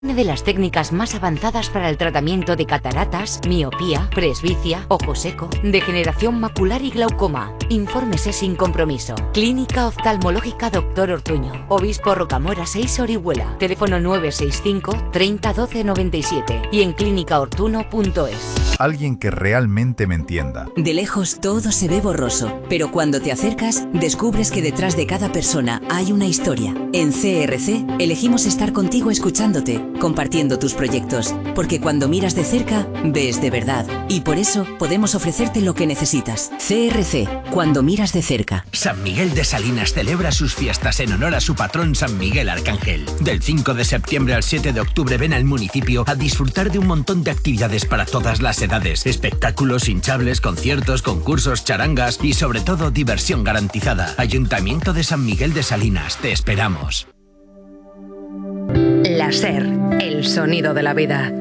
Una de las técnicas más avanzadas para el tratamiento de cataratas, miopía, presbicia, ojo seco, degeneración macular y glaucoma. Infórmese sin compromiso. Clínica Oftalmológica Dr. Ortuño. Obispo Rocamora 6, Orihuela. Teléfono 965 30 12 97 y en clínicaortuno.es. Alguien que realmente me entienda. De lejos todo se ve borroso, pero cuando te acercas descubres que detrás de cada persona hay una historia. En CRC elegimos estar contigo escuchándote, compartiendo tus proyectos, porque cuando miras de cerca, ves de verdad. Y por eso podemos ofrecerte lo que necesitas. CRC, cuando miras de cerca. San Miguel de Salinas celebra sus fiestas en honor a su patrón San Miguel Arcángel. Del 5 de septiembre al 7 de octubre ven al municipio a disfrutar de un montón de actividades para todas las edades. Espectáculos, hinchables, conciertos, concursos, charangas y sobre todo diversión garantizada. Ayuntamiento de San Miguel de Salinas, te esperamos. La SER, el sonido de la vida.